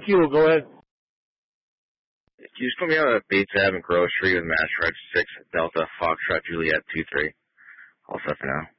Kilo, go ahead. Can you just put me on a Bates Ave and Grove Street with Mastercard 6 Delta Foxtrot Juliet 23? All set for now.